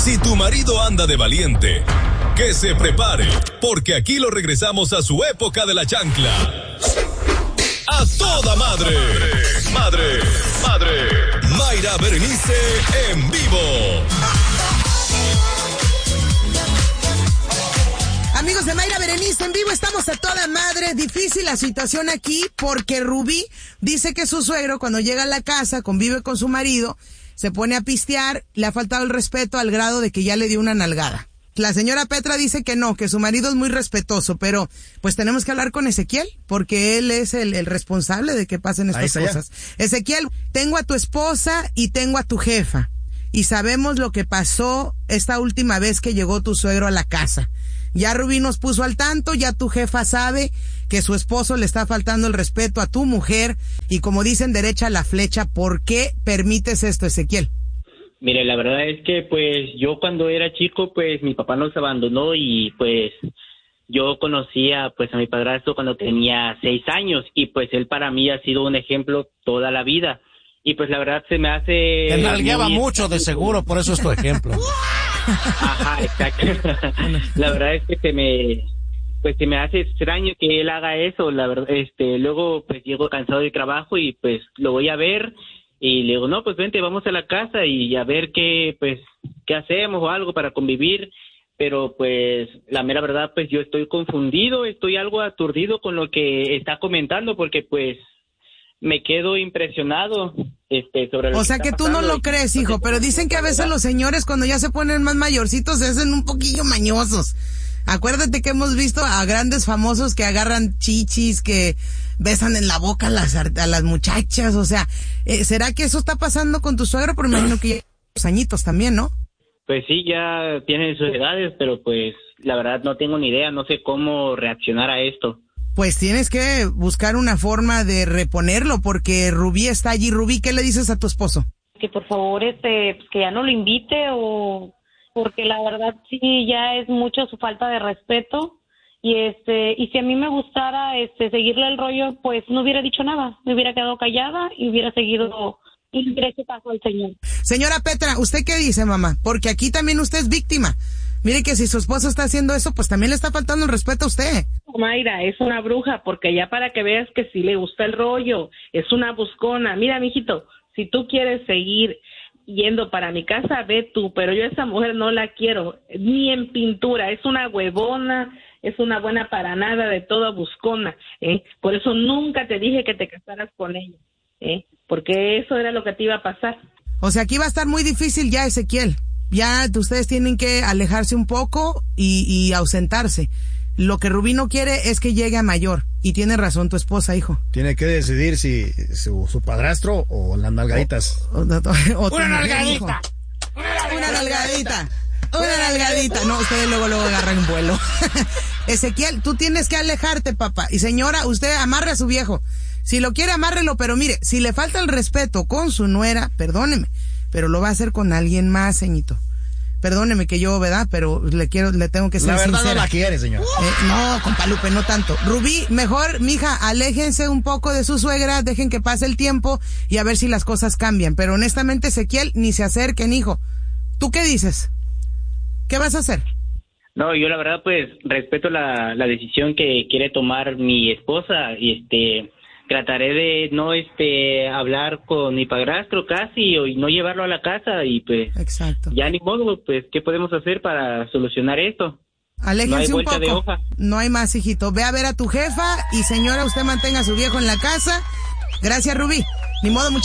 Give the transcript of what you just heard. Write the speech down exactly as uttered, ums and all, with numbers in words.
Si tu marido anda de valiente, que se prepare, porque aquí lo regresamos a su época de la chancla. ¡A toda madre! ¡Madre! ¡Madre! Mayra Berenice en vivo. Amigos de Mayra Berenice en vivo, estamos a toda madre. Difícil la situación aquí porque Rubí dice que su suegro cuando llega a la casa, convive con su marido, se pone a pistear, le ha faltado el respeto al grado de que ya le dio una nalgada. La señora Petra dice que no, que su marido es muy respetuoso, pero pues tenemos que hablar con Ezequiel, porque él es el, el responsable de que pasen estas cosas. Ya. Ezequiel, tengo a tu esposa y tengo a tu jefa, y sabemos lo que pasó esta última vez que llegó tu suegro a la casa. Ya Rubí nos puso al tanto, ya tu jefa sabe que su esposo le está faltando el respeto a tu mujer, y como dicen, derecha la flecha. ¿Por qué permites esto, Ezequiel? Mire, la verdad es que pues yo cuando era chico, pues mi papá nos abandonó y pues yo conocía pues a mi padrastro cuando tenía seis años y pues él para mí ha sido un ejemplo toda la vida. Y pues la verdad se me hace... Te nalgueaba mucho de seguro, por eso es tu ejemplo. Ajá, exacto. La verdad es que se me... Pues se me hace extraño que él haga eso, la verdad. Este, luego pues llego cansado del trabajo y pues lo voy a ver y le digo, no, pues vente, vamos a la casa y a ver qué, pues, qué hacemos o algo para convivir. Pero pues la mera verdad, pues yo estoy confundido, estoy algo aturdido con lo que está comentando porque pues me quedo impresionado este sobre lo O sea que, que tú no lo crees, hijo, pero dicen que a veces los señores cuando ya se ponen más mayorcitos se hacen un poquillo mañosos. Acuérdate que hemos visto a grandes famosos que agarran chichis, que besan en la boca a las, a las muchachas, o sea, eh, ¿será que eso está pasando con tu suegro? Pero me imagino que ya los añitos también, ¿no? Pues sí, ya tienen sus edades, pero pues la verdad no tengo ni idea, no sé cómo reaccionar a esto. Pues tienes que buscar una forma de reponerlo, porque Rubí está allí. Rubí, ¿qué le dices a tu esposo? Que por favor, este, pues que ya no lo invite, o porque la verdad sí ya es mucho su falta de respeto, y este, y si a mí me gustara este seguirle el rollo, pues no hubiera dicho nada, me hubiera quedado callada y hubiera seguido y le hubiera hecho caso al señor. Señora Petra, ¿usted qué dice, mamá? Porque aquí también usted es víctima. Mire que si su esposo está haciendo eso, pues también le está faltando el respeto a usted. Mayra, es una bruja, porque ya para que veas que sí le gusta el rollo, es una buscona. Mira, mijito, si tú quieres seguir yendo para mi casa, ve tú, pero yo a esa mujer no la quiero, ni en pintura, es una huevona, es una buena para nada, de toda buscona, ¿eh? Por eso nunca te dije que te casaras con ella, ¿eh? Porque eso era lo que te iba a pasar. O sea, aquí va a estar muy difícil ya, Ezequiel. Ya ustedes tienen que alejarse un poco y, y ausentarse. Lo que Rubí no quiere es que llegue a mayor. Y tiene razón tu esposa, hijo. Tiene que decidir si su, su padrastro o las nalgaditas. O, o, o, o ¡Una nalgadita! ¡Una nalgadita! ¡Una nalgadita! No, ustedes luego, luego agarran vuelo. Ezequiel, tú tienes que alejarte, papá. Y señora, usted amarre a su viejo. Si lo quiere, amárrelo, pero mire, si le falta el respeto con su nuera, perdóneme, pero lo va a hacer con alguien más, señito. Perdóneme que yo, ¿verdad? Pero le quiero, le tengo que ser sincera. La verdad no la quiere, señor. Eh, no, compa Lupe, no tanto. Rubí, mejor, mija, aléjense un poco de su suegra, dejen que pase el tiempo y a ver si las cosas cambian. Pero honestamente, Ezequiel, ni se acerquen, hijo. ¿Tú qué dices? ¿Qué vas a hacer? No, yo la verdad, pues, respeto la, la decisión que quiere tomar mi esposa y este... trataré de no este hablar con mi padrastro casi o y no llevarlo a la casa y pues Exacto. Ya ni modo, pues ¿qué podemos hacer para solucionar esto? Aléjense no un poco. No hay más, hijito. Ve a ver a tu jefa y señora, usted mantenga a su viejo en la casa. Gracias, Rubí. Ni modo, muchachos.